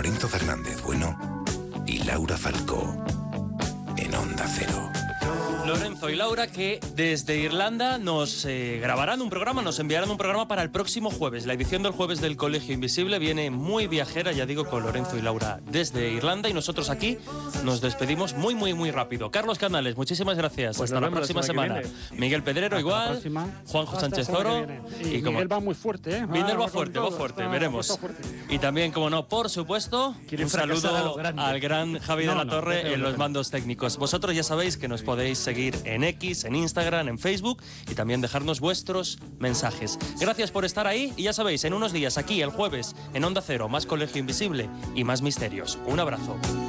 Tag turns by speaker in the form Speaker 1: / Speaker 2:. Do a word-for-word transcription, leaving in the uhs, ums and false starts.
Speaker 1: Lorenzo Fernández Bueno y Laura Falcó en Onda Cero.
Speaker 2: Lorenzo y Laura, que desde Irlanda nos eh, grabarán un programa, nos enviarán un programa para el próximo jueves. La edición del jueves del Colegio Invisible viene muy viajera, ya digo, con Lorenzo y Laura desde Irlanda, y nosotros aquí nos despedimos muy, muy, muy rápido. Carlos Canales, muchísimas gracias.
Speaker 3: Pues
Speaker 2: hasta la próxima
Speaker 3: la
Speaker 2: semana. Miguel Pedrero,
Speaker 3: hasta
Speaker 2: igual. Juanjo
Speaker 3: hasta
Speaker 2: Sánchez Oro.
Speaker 3: Y, y como... Miguel va muy fuerte, ¿eh?
Speaker 2: Miguel
Speaker 3: va,
Speaker 2: va fuerte, va fuerte, está, veremos. Fuerte. Y también, como no, por supuesto, un saludo al gran Javi no, de la no, Torre no, en los mandos técnicos. Vosotros ya sabéis que nos podéis seguir en X, en Instagram, en Facebook, y también dejarnos vuestros mensajes. Gracias por estar ahí, y ya sabéis, en unos días aquí, el jueves, en Onda Cero, más Colegio Invisible y más misterios. Un abrazo.